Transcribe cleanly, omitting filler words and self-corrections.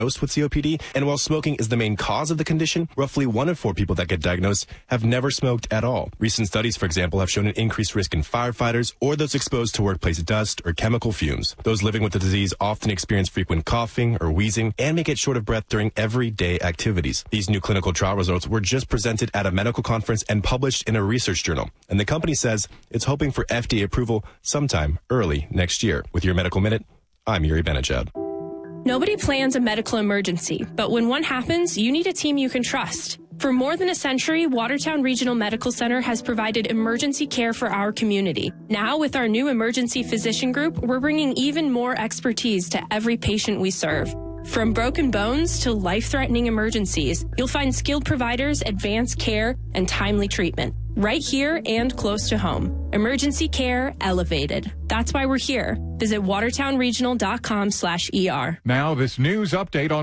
with COPD, and while smoking is the main cause of the condition, roughly 1 in 4 people that get diagnosed have never smoked at all. Recent studies, for example, have shown an increased risk in firefighters or those exposed to workplace dust or chemical fumes. Those living with the disease often experience frequent coughing or wheezing and may get short of breath during everyday activities. These new clinical trial results were just presented at a medical conference and published in a research journal, and the company says it's hoping for FDA approval sometime early next year. With your Medical Minute, I'm Yuri Benachad. Nobody plans a medical emergency, but when one happens, you need a team you can trust. For more than a century, Watertown Regional Medical Center has provided emergency care for our community. Now, with our new emergency physician group, we're bringing even more expertise to every patient we serve. From broken bones to life-threatening emergencies, you'll find skilled providers, advanced care, and timely treatment. Right here and close to home. Emergency care elevated. That's why we're here. Visit watertownregional.com/ER. Now, this news update on